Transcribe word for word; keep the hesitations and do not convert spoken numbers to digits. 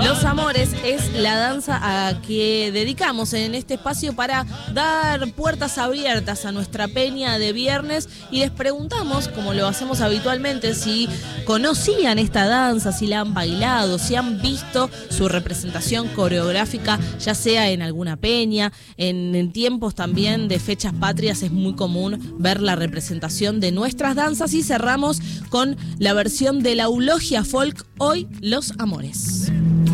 Los Amores es la danza a que dedicamos en este espacio para dar puertas abiertas a nuestra peña de viernes y les preguntamos, como lo hacemos habitualmente, si conocían esta danza, si la han bailado, si han visto su representación coreográfica, ya sea en alguna peña, en, en tiempos también de fechas patrias es muy común ver la representación de nuestras danzas y cerramos con la versión de la Eulogia Folk, hoy Los Amores.